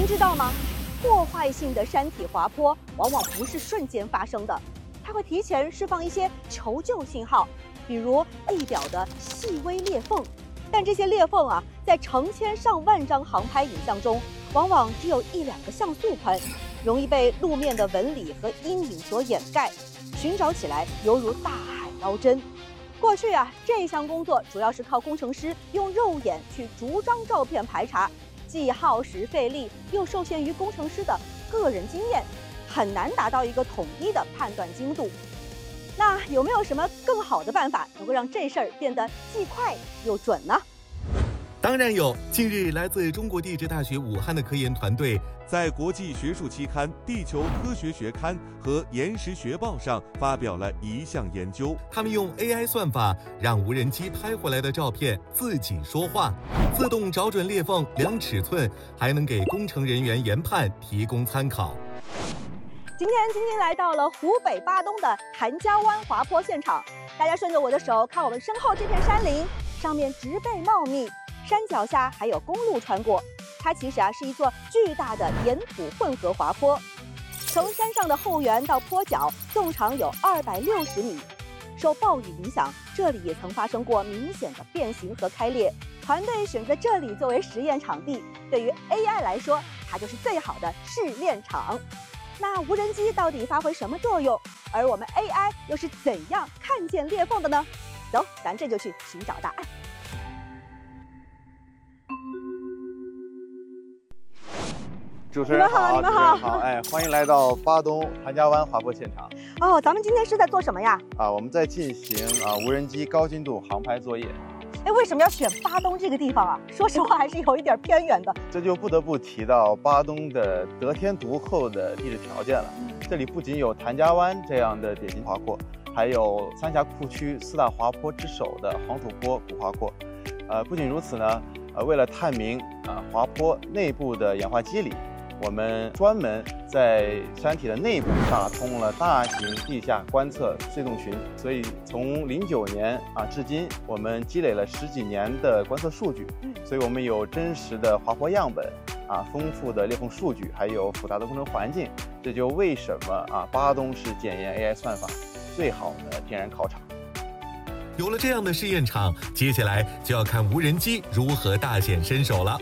您知道吗？破坏性的山体滑坡往往不是瞬间发生的，它会提前释放一些求救信号，比如地表的细微裂缝。但这些裂缝啊，在成千上万张航拍影像中，往往只有1-2个像素宽，容易被路面的纹理和阴影所掩盖，寻找起来犹如大海捞针。过去啊，这项工作主要是靠工程师用肉眼去逐张照片排查，既耗时费力，又受限于工程师的个人经验，很难达到一个统一的判断精度。那有没有什么更好的办法，能够让这事儿变得既快又准呢？ 当然有。近日，来自中国地质大学武汉的科研团队在国际学术期刊《地球科学学刊》和《岩石学报》上发表了一项研究。 他们用 AI 算法让无人机拍回来的照片自己说话，自动找准裂缝、量尺寸，还能给工程人员研判提供参考。 今天来到了湖北巴东的谭家湾滑坡现场，大家顺着我的手看我们身后这片山林，上面植被茂密，山脚下还有公路穿过。它其实是一座巨大的岩土混合滑坡，从山上的后缘到坡脚，纵长有260米。受暴雨影响，这里也曾发生过明显的变形和开裂。团队选择这里作为实验场地，对于 AI 来说，它就是最好的试炼场。那无人机到底发挥什么作用？而我们 AI 又是怎样看见裂缝的呢？走，咱这就去寻找答案。 主持人好， 你们好， 哎，欢迎来到巴东谭家湾滑坡现场。 哦，咱们今天是在做什么呀？ 我们在进行无人机高精度航拍作业。 哎，为什么要选巴东这个地方啊？说实话，还是有一点偏远的。 这就不得不提到巴东的得天独厚的地质条件了。这里不仅有谭家湾这样的典型滑坡，还有三峡库区4大滑坡之首的黄土坡古滑坡。不仅如此呢，为了探明滑坡内部的演化机理，我们专门在山体的内部打通了大型地下观测隧洞群，所以从09年至今，我们积累了10几年的观测数据，所以我们有真实的滑坡样本丰富的裂缝数据，还有复杂的工程环境。这就为什么巴东是检验 AI 算法最好的天然考场。 有了这样的试验场，接下来就要看无人机如何大显身手了。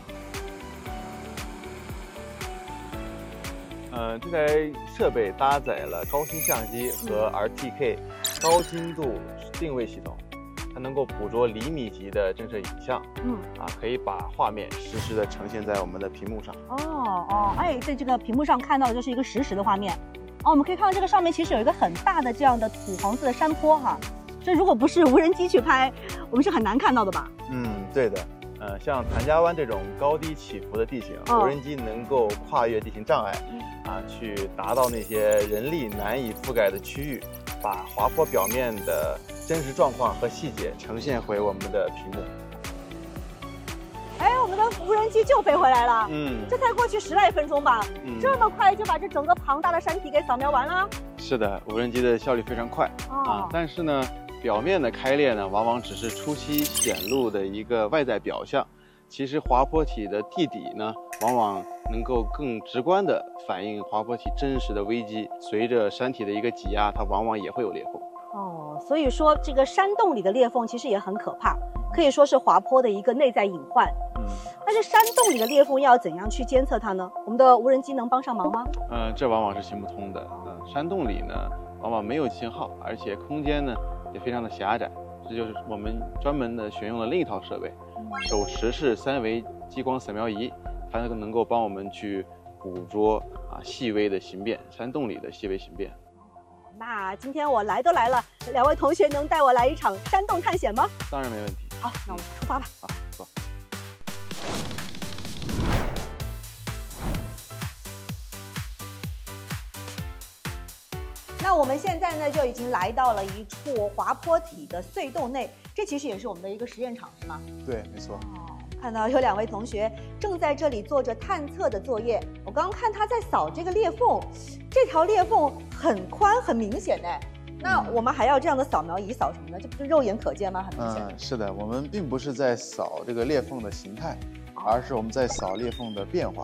这台设备搭载了高清相机和 RTK 高精度定位系统，它能够捕捉厘米级的震慑影像，可以把画面实时的呈现在我们的屏幕上。 哎，在这个屏幕上看到的就是一个实时的画面。我们可以看到这个上面其实有一个很大的这样的土黄色的山坡哈，这如果不是无人机去拍，我们是很难看到的吧？ 对的。像谭家湾这种高低起伏的地形，无人机能够跨越地形障碍，去达到那些人力难以覆盖的区域，把滑坡表面的真实状况和细节呈现回我们的屏幕。 哎，我们的无人机就飞回来了，这才过去10来分钟吧，这么快就把这整个庞大的山体给扫描完了？ 是的，无人机的效率非常快但是呢，表面的开裂呢，往往只是初期显露的一个外在表象。其实滑坡体的地底呢，往往能够更直观地反映滑坡体真实的危机。随着山体的一个挤压，它往往也会有裂缝。 所以说这个山洞里的裂缝其实也很可怕，可以说是滑坡的一个内在隐患。但是山洞里的裂缝要怎样去监测它呢？我们的无人机能帮上忙吗？ 这往往是行不通的。山洞里呢，往往没有信号，而且空间呢也非常的狭窄。这就是我们专门的选用了另一套设备，手持式3维激光扫描仪，它能够帮我们去捕捉细微的形变，山洞里的细微形变。 那今天我来都来了，2位同学能带我来一场山洞探险吗？ 当然没问题。 好，那我们出发吧。 好，走。 那我们现在呢就已经来到了一处滑坡体的隧洞内，这其实也是我们的一个实验场，是吗？ 对，没错。 看到有2位同学正在这里做着探测的作业。我刚刚看他在扫这个裂缝，这条裂缝很宽很明显哎。那我们还要这样的扫描仪扫什么呢？这不是肉眼可见吗？很明显。 是的，我们并不是在扫这个裂缝的形态，而是我们在扫裂缝的变化。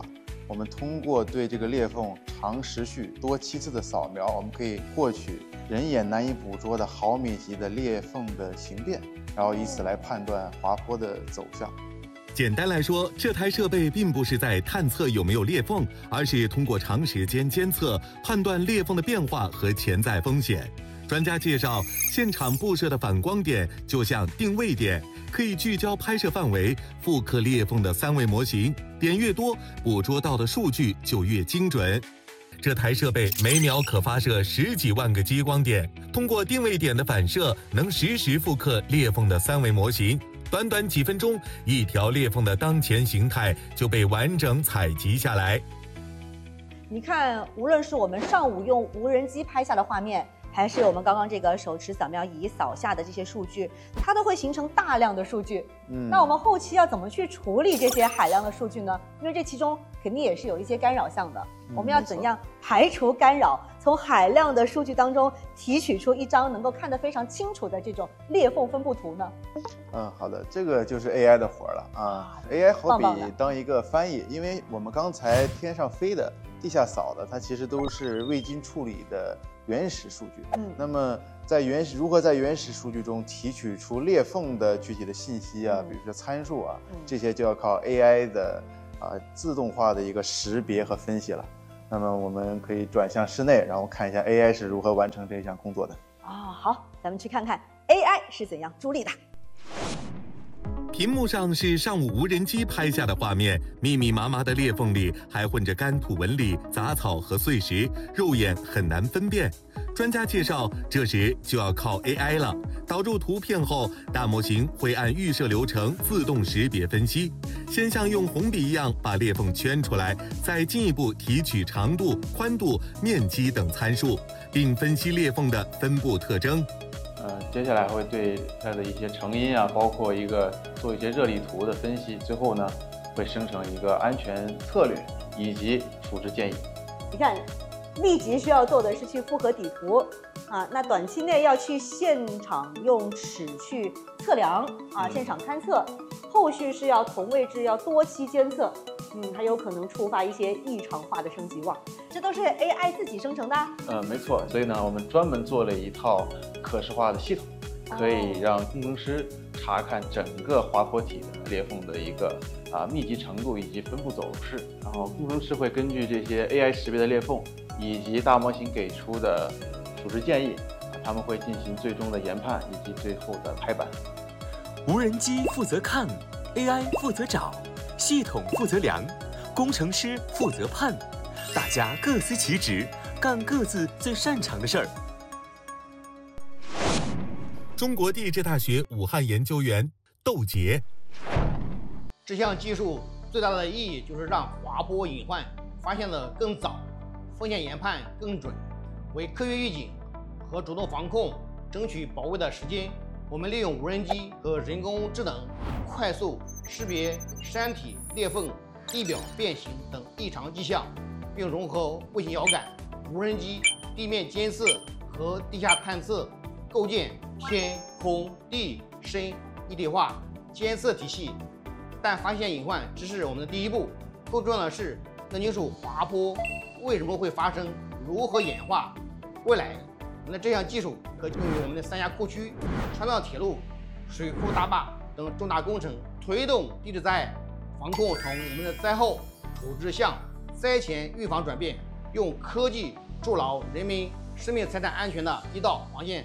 我们通过对这个裂缝长时序多期次的扫描，我们可以获取人眼难以捕捉的毫米级的裂缝的形变，然后以此来判断滑坡的走向。 简单来说，这台设备并不是在探测有没有裂缝，而是通过长时间监测，判断裂缝的变化和潜在风险。专家介绍，现场布设的反光点就像定位点，可以聚焦拍摄范围，复刻裂缝的3维模型，点越多，捕捉到的数据就越精准。这台设备每秒可发射10几万个激光点，通过定位点的反射，能实时复刻裂缝的3维模型。短短几分钟，一条裂缝的当前形态就被完整采集下来。 你看，无论是我们上午用无人机拍下的画面，还是我们刚刚这个手持扫描仪扫下的这些数据，它都会形成大量的数据。那我们后期要怎么去处理这些海量的数据呢？因为这其中肯定也是有一些干扰项的，我们要怎样排除干扰，从海量的数据当中提取出一张能够看得非常清楚的这种裂缝分布图呢？ 好的，这个就是 AI 的活了啊。AI 好比当一个翻译，因为我们刚才天上飞的、地下扫的，它其实都是未经处理的原始数据。那么如何在原始数据中提取出裂缝的具体的信息啊，比如说参数啊，这些就要靠 AI 的自动化的一个识别和分析了。那么我们可以转向室内，然后看一下 AI 是如何完成这项工作的。 好，咱们去看看 AI 是怎样助力的。 屏幕上是上午无人机拍下的画面，密密麻麻的裂缝里还混着干土纹理、杂草和碎石，肉眼很难分辨。专家介绍，这时就要靠 AI 了。导入图片后，大模型会按预设流程自动识别分析，先像用红笔一样把裂缝圈出来，再进一步提取长度、宽度、面积等参数，并分析裂缝的分布特征。 接下来会对它的一些成因啊，包括做一些热力图的分析，最后呢会生成一个安全策略以及处置建议。 你看，立即需要做的是去复核底图那短期内要去现场用尺去测量现场勘测，后续是要同位置要多期监测，还有可能触发一些异常化的升级网，这都是 AI 自己生成的。 没错，所以呢，我们专门做了一套可视化的系统，可以让工程师查看整个滑坡体的裂缝的一个密集程度以及分布走势，然后工程师会根据这些 AI 识别的裂缝以及大模型给出的处置建议，他们会进行最终的研判以及最后的拍板。 无人机负责看 ，AI 负责找，系统负责量，工程师负责判，大家各司其职，干各自最擅长的事儿。 中国地质大学武汉研究员窦杰， 这项技术最大的意义就是让滑坡隐患发现的更早，风险研判更准，为科学预警和主动防控争取宝贵的时间。我们利用无人机和人工智能快速识别山体裂缝、地表变形等异常迹象，并融合卫星遥感、无人机、地面监测和地下探测，构建天空地深一体化监测体系。但发现隐患只是我们的第一步，更重要的是弄清楚滑坡为什么会发生，如何演化。未来我们的这项技术可用于我们的三峡库区、川藏铁路、水库大坝等重大工程，推动地质灾害防控从我们的灾后处置向灾前预防转变，用科技筑牢人民生命财产安全的一道防线。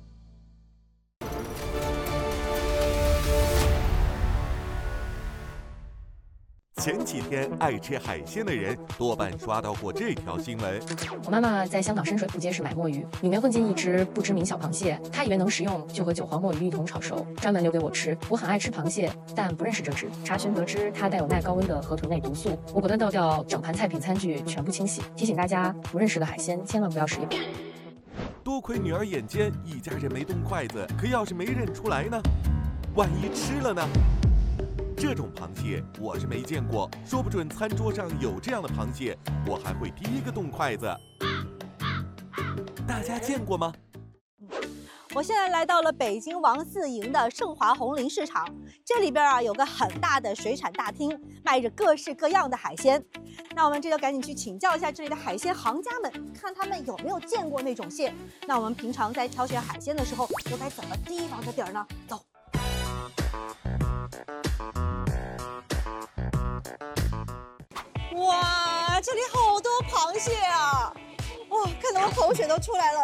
前几天爱吃海鲜的人多半刷到过这条新闻。 我妈妈在香港深水埗街市买墨鱼，里面混进一只不知名小螃蟹，她以为能食用，就和韭黄墨鱼一同炒熟，专门留给我吃。我很爱吃螃蟹，但不认识这只。查询得知它带有耐高温的河豚类毒素，我果断倒掉整盘菜品餐具，全部清洗。提醒大家，不认识的海鲜千万不要食用。 多亏女儿眼尖，一家人没动筷子，可要是没认出来呢？万一吃了呢？这种螃蟹我是没见过，说不准餐桌上有这样的螃蟹，我还会第一个动筷子。大家见过吗？ 我现在来到了北京王四营的盛华红林市场，这里边有个很大的水产大厅，卖着各式各样的海鲜。那我们这就赶紧去请教一下这里的海鲜行家们，看他们有没有见过那种蟹。那我们平常在挑选海鲜的时候，又该怎么提防着点儿呢？走。哇，这里好多螃蟹啊！哇，看得我口水都出来了。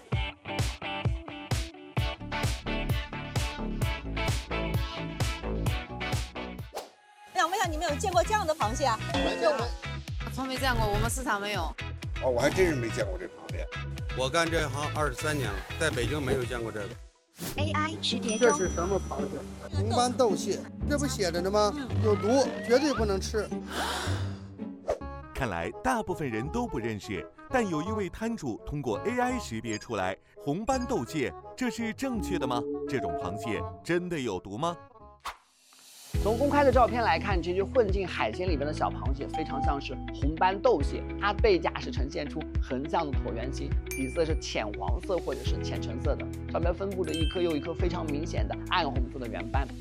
想问一下，你们有见过这样的螃蟹啊？ 没见过，从没见过，我们市场没有。 哦，我还真是没见过这螃蟹。 我干这行23年了，在北京没有见过这个。 AI 识别这是什么螃蟹？红斑豆蟹，这不写着呢吗？有毒，绝对不能吃。 看来大部分人都不认识，但有一位摊主通过 AI 识别出来红斑豆蟹，这是正确的吗？这种螃蟹真的有毒吗？ 从公开的照片来看，这只混进海鲜里边的小螃蟹非常像是红斑豆蟹，它背甲是呈现出横向的椭圆形，底色是浅黄色或者是浅橙色的，上面分布着一颗又一颗非常明显的暗红色的圆斑。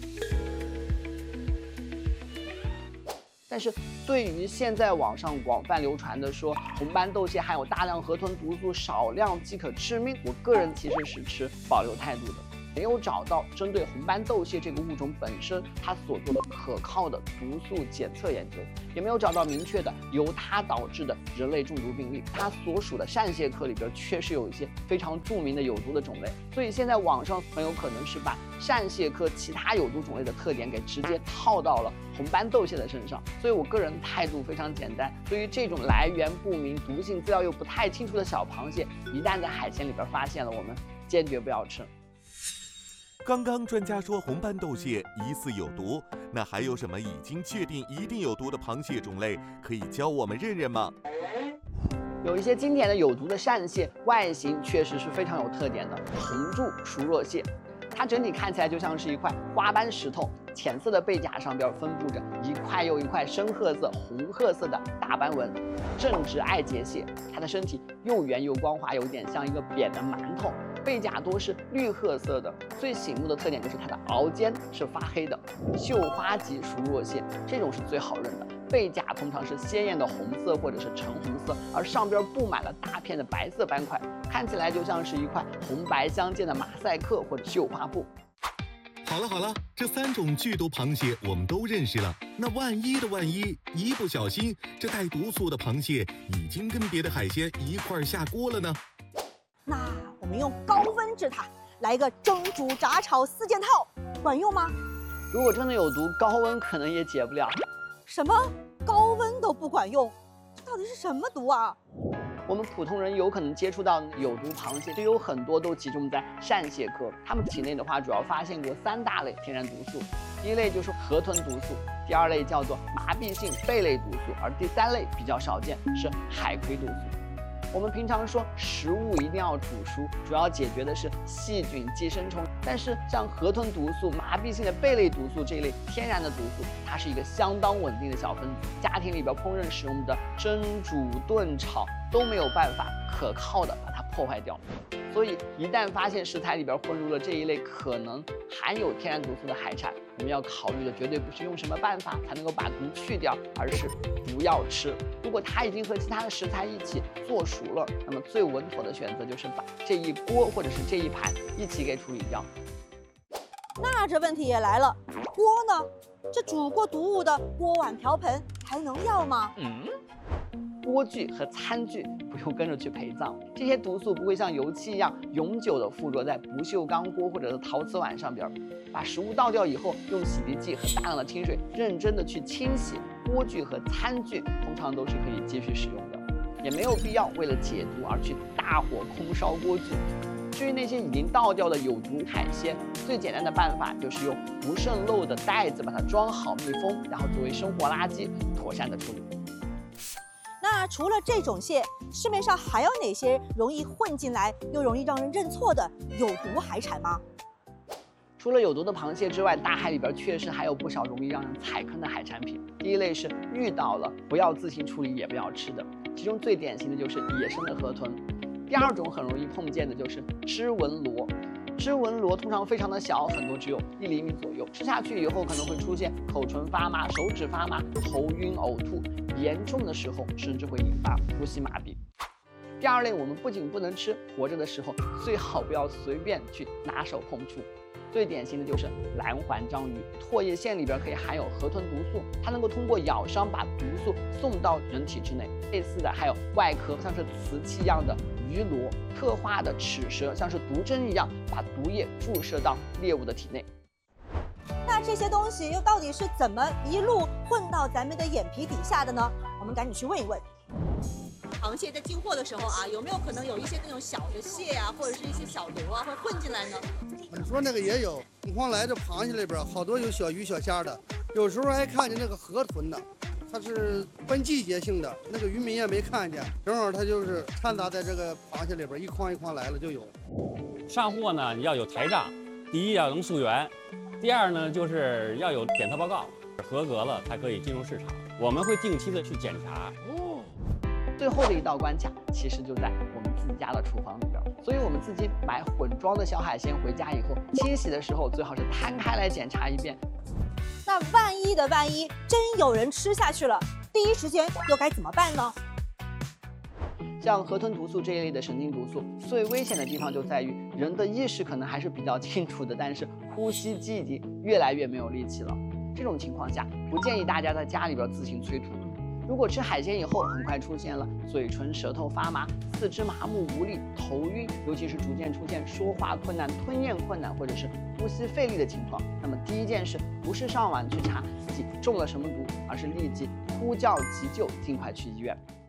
但是对于现在网上广泛流传的说红斑豆蟹含有大量河豚毒素，少量即可致命，我个人其实是持保留态度的。没有找到针对红斑豆蟹这个物种本身它所做的可靠的毒素检测研究，也没有找到明确的由它导致的人类中毒病例。它所属的扇蟹科里边确实有一些非常著名的有毒的种类，所以现在网上很有可能是把扇蟹科其他有毒种类的特点给直接套到了红斑豆蟹的身上。所以我个人态度非常简单，对于这种来源不明、毒性资料又不太清楚的小螃蟹，一旦在海鲜里边发现了，我们坚决不要吃。 刚刚专家说红斑豆蟹疑似有毒，那还有什么已经确定一定有毒的螃蟹种类可以教我们认认吗？ 有一些经典的有毒的扇蟹，外形确实是非常有特点的，红柱熟若蟹，它整体看起来就像是一块花斑石头，浅色的背甲上边分布着一块又一块深褐色、红褐色的大斑纹。正直爱节蟹，它的身体又圆又光滑，有点像一个扁的馒头。背甲多是绿褐色的，最醒目的特点就是它的螯尖是发黑的。绣花棘熟若蟹这种是最好认的，背甲通常是鲜艳的红色或者是橙红色，而上边布满了大片的白色斑块，看起来就像是一块红白相间的马赛克或者绣花布。 好了，这3种剧毒螃蟹我们都认识了。那万一的万一，一不小心，这带毒素的螃蟹已经跟别的海鲜一块下锅了呢？ 那我们用高温治它，来一个蒸、煮、炸、炒4件套，管用吗？ 如果真的有毒，高温可能也解不了。 什么？高温都不管用？这到底是什么毒啊？ 我们普通人有可能接触到有毒螃蟹，就有很多都集中在扇蟹科。它们体内的话，主要发现过3大类天然毒素，第一类就是河豚毒素，第2类叫做麻痹性贝类毒素，而第3类比较少见是海葵毒素。我们平常说食物一定要煮熟，主要解决的是细菌、寄生虫。但是像河豚毒素、麻痹性的贝类毒素这一类天然的毒素，它是一个相当稳定的小分子，家庭里边烹饪使用的蒸、煮、炖、炒都没有办法可靠的把它破坏掉。所以一旦发现食材里边混入了这一类可能含有天然毒素的海产，我们要考虑的绝对不是用什么办法才能够把毒去掉，而是不要吃。如果它已经和其他的食材一起做熟了，那么最稳妥的选择就是把这一锅或者是这一盘一起给处理掉。 那这问题也来了，锅呢？这煮过毒物的锅碗瓢盆还能要吗？ 锅具和餐具不用跟着去陪葬，这些毒素不会像油漆一样永久的附着在不锈钢锅或者是陶瓷碗上边。把食物倒掉以后，用洗涤剂和大量的清水认真的去清洗锅具和餐具，通常都是可以继续使用的，也没有必要为了解毒而去大火空烧锅具。至于那些已经倒掉的有毒海鲜，最简单的办法就是用不渗漏的袋子把它装好密封，然后作为生活垃圾妥善的处理。 那除了这种蟹，市面上还有哪些容易混进来又容易让人认错的有毒海产吗？ 除了有毒的螃蟹之外，大海里边确实还有不少容易让人踩坑的海产品。第一类是遇到了不要自行处理也不要吃的，其中最典型的就是野生的河豚。第2种很容易碰见的就是织纹螺。 织纹螺通常非常的小，很多只有1厘米左右，吃下去以后可能会出现口唇发麻、手指发麻、头晕、呕吐，严重的时候甚至会引发呼吸麻痹。第二类，我们不仅不能吃，活着的时候最好不要随便去拿手碰触。最典型的就是蓝环章鱼，唾液腺里边可以含有河豚毒素，它能够通过咬伤把毒素送到人体之内。类似的还有外壳像是瓷器一样的鱼螺，特化的齿舌像是毒针一样把毒液注射到猎物的体内。 那这些东西又到底是怎么一路混到咱们的眼皮底下的呢？我们赶紧去问一问。螃蟹在进货的时候啊，有没有可能有一些那种小的蟹啊，或者是一些小螺啊，会混进来呢？ 你说那个也有，凤凰来这螃蟹里边好多有小鱼小虾的，有时候还看见那个河豚的，它是分季节性的，那个渔民也没看见，正好它就是掺杂在这个螃蟹里边，一筐一筐来了就有。 上货呢要有台账，第一要能溯源，第二呢就是要有检测报告，合格了才可以进入市场。我们会定期的去检查。 最后的一道关卡其实就在我们自家的厨房里边，所以我们自己买混装的小海鲜回家以后，清洗的时候最好是摊开来检查一遍。 那万一的万一，真有人吃下去了，第一时间又该怎么办呢？ 像河豚毒素这一类的神经毒素，最危险的地方就在于人的意识可能还是比较清楚的，但是呼吸机已经越来越没有力气了。这种情况下，不建议大家在家里边自行催吐。如果吃海鲜以后很快出现了嘴唇、舌头发麻、四肢麻木无力、头晕，尤其是逐渐出现说话困难、吞咽困难或者是呼吸费力的情况，那么第一件事不是上网去查自己中了什么毒，而是立即呼叫急救，尽快去医院。